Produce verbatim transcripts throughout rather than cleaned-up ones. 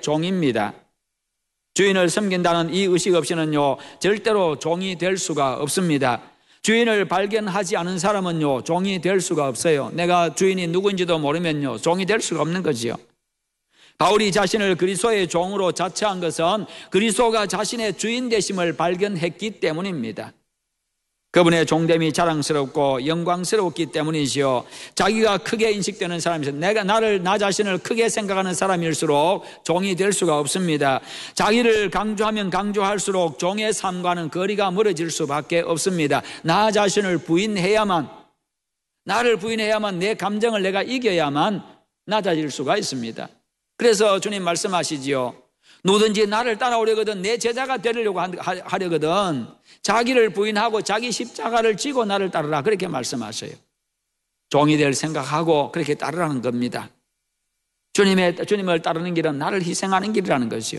종입니다. 주인을 섬긴다는 이 의식 없이는요, 절대로 종이 될 수가 없습니다. 주인을 발견하지 않은 사람은요, 종이 될 수가 없어요. 내가 주인이 누구인지도 모르면요, 종이 될 수가 없는 거지요. 바울이 자신을 그리스도의 종으로 자처한 것은 그리스도가 자신의 주인 되심을 발견했기 때문입니다. 그분의 종됨이 자랑스럽고 영광스럽기 때문이지요. 자기가 크게 인식되는 사람이죠. 내가 나를 나 자신을 크게 생각하는 사람일수록 종이 될 수가 없습니다. 자기를 강조하면 강조할수록 종의 삶과는 거리가 멀어질 수밖에 없습니다. 나 자신을 부인해야만, 나를 부인해야만, 내 감정을 내가 이겨야만 낮아질 수가 있습니다. 그래서 주님 말씀하시지요. 누구든지 나를 따라오려거든, 내 제자가 되려고 하려거든 자기를 부인하고 자기 십자가를 지고 나를 따르라, 그렇게 말씀하셔요. 종이 될 생각하고 그렇게 따르라는 겁니다. 주님의, 주님을 따르는 길은 나를 희생하는 길이라는 것이요.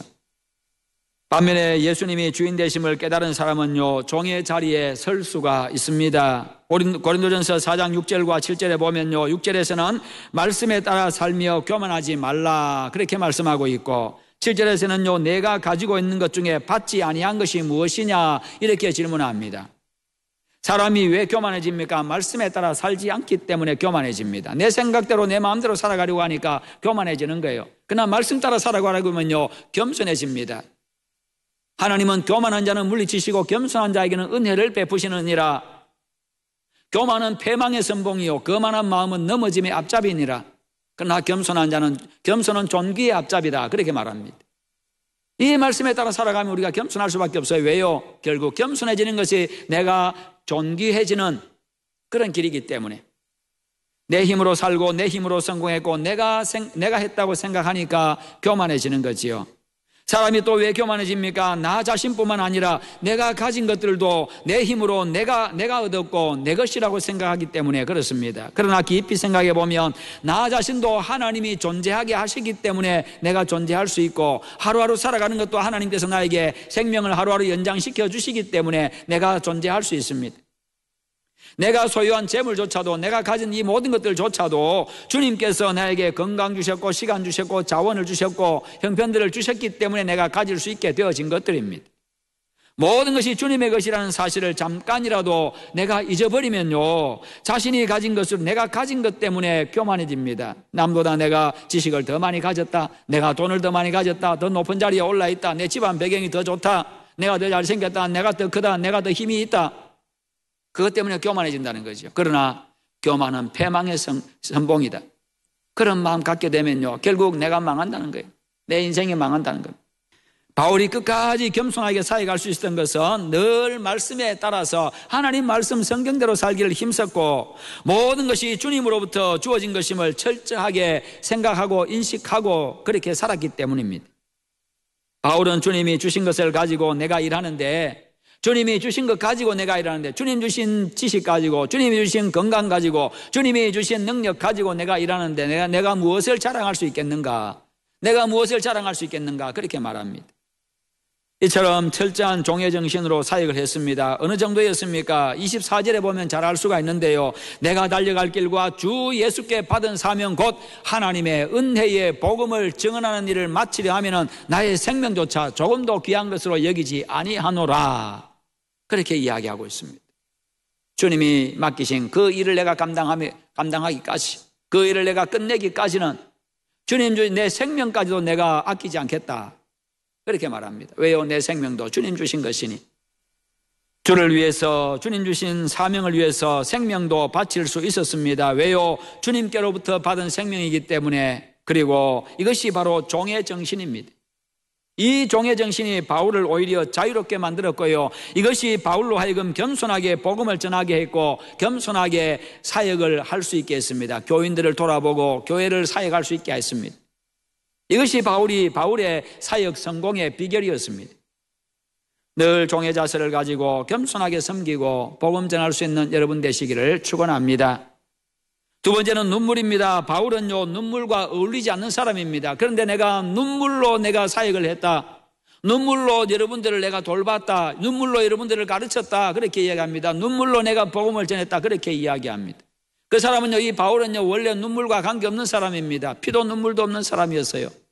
반면에 예수님이 주인 되심을 깨달은 사람은요, 종의 자리에 설 수가 있습니다. 고린도전서 사 장 육 절과 칠 절에 보면요, 육 절에서는 말씀에 따라 살며 교만하지 말라, 그렇게 말씀하고 있고, 칠 절에서는요, 내가 가지고 있는 것 중에 받지 아니한 것이 무엇이냐, 이렇게 질문합니다. 사람이 왜 교만해집니까? 말씀에 따라 살지 않기 때문에 교만해집니다. 내 생각대로 내 마음대로 살아가려고 하니까 교만해지는 거예요. 그러나 말씀 따라 살아가려고 하면요, 겸손해집니다. 하나님은 교만한 자는 물리치시고 겸손한 자에게는 은혜를 베푸시느니라. 교만은 패망의 선봉이요, 거만한 마음은 넘어짐의 앞잡이니라. 그러나 겸손한 자는, 겸손은 존귀의 앞잡이다, 그렇게 말합니다. 이 말씀에 따라 살아가면 우리가 겸손할 수밖에 없어요. 왜요? 결국 겸손해지는 것이 내가 존귀해지는 그런 길이기 때문에. 내 힘으로 살고 내 힘으로 성공했고 내가, 생, 내가 했다고 생각하니까 교만해지는 거지요. 사람이 또 왜 교만해집니까? 나 자신뿐만 아니라 내가 가진 것들도 내 힘으로 내가, 내가 얻었고 내 것이라고 생각하기 때문에 그렇습니다. 그러나 깊이 생각해 보면 나 자신도 하나님이 존재하게 하시기 때문에 내가 존재할 수 있고, 하루하루 살아가는 것도 하나님께서 나에게 생명을 하루하루 연장시켜 주시기 때문에 내가 존재할 수 있습니다. 내가 소유한 재물조차도, 내가 가진 이 모든 것들조차도 주님께서 나에게 건강 주셨고 시간 주셨고 자원을 주셨고 형편들을 주셨기 때문에 내가 가질 수 있게 되어진 것들입니다. 모든 것이 주님의 것이라는 사실을 잠깐이라도 내가 잊어버리면요, 자신이 가진 것을 내가 가진 것 때문에 교만해집니다. 남보다 내가 지식을 더 많이 가졌다, 내가 돈을 더 많이 가졌다, 더 높은 자리에 올라있다, 내 집안 배경이 더 좋다, 내가 더 잘생겼다, 내가 더 크다, 내가 더 힘이 있다, 그것 때문에 교만해진다는 거죠. 그러나 교만은 패망의 선, 선봉이다. 그런 마음 갖게 되면요, 결국 내가 망한다는 거예요. 내 인생이 망한다는 겁니다. 바울이 끝까지 겸손하게 사역할 수 있었던 것은 늘 말씀에 따라서 하나님 말씀 성경대로 살기를 힘썼고, 모든 것이 주님으로부터 주어진 것임을 철저하게 생각하고 인식하고 그렇게 살았기 때문입니다. 바울은 주님이 주신 것을 가지고 내가 일하는데, 주님이 주신 것 가지고 내가 일하는데, 주님 주신 지식 가지고, 주님이 주신 건강 가지고, 주님이 주신 능력 가지고 내가 일하는데 내가, 내가 무엇을 자랑할 수 있겠는가? 내가 무엇을 자랑할 수 있겠는가? 그렇게 말합니다. 이처럼 철저한 종의 정신으로 사역을 했습니다. 어느 정도였습니까? 이십사 절에 보면 잘 알 수가 있는데요, 내가 달려갈 길과 주 예수께 받은 사명 곧 하나님의 은혜의 복음을 증언하는 일을 마치려 하면은 나의 생명조차 조금도 귀한 것으로 여기지 아니하노라, 그렇게 이야기하고 있습니다. 주님이 맡기신 그 일을 내가 감당하며, 감당하기까지, 그 일을 내가 끝내기까지는 주님 주신 내 생명까지도 내가 아끼지 않겠다, 그렇게 말합니다. 왜요? 내 생명도 주님 주신 것이니. 주를 위해서, 주님 주신 사명을 위해서 생명도 바칠 수 있었습니다. 왜요? 주님께로부터 받은 생명이기 때문에. 그리고 이것이 바로 종의 정신입니다. 이 종의 정신이 바울을 오히려 자유롭게 만들었고요, 이것이 바울로 하여금 겸손하게 복음을 전하게 했고 겸손하게 사역을 할 수 있게 했습니다. 교인들을 돌아보고 교회를 사역할 수 있게 했습니다. 이것이 바울이, 바울의 사역 성공의 비결이었습니다. 늘 종의 자세를 가지고 겸손하게 섬기고 복음 전할 수 있는 여러분 되시기를 축원합니다. 두 번째는 눈물입니다. 바울은요, 눈물과 어울리지 않는 사람입니다. 그런데 내가 눈물로 내가 사역을 했다, 눈물로 여러분들을 내가 돌봤다, 눈물로 여러분들을 가르쳤다, 그렇게 이야기합니다. 눈물로 내가 복음을 전했다, 그렇게 이야기합니다. 그 사람은요, 이 바울은요, 원래 눈물과 관계없는 사람입니다. 피도 눈물도 없는 사람이었어요.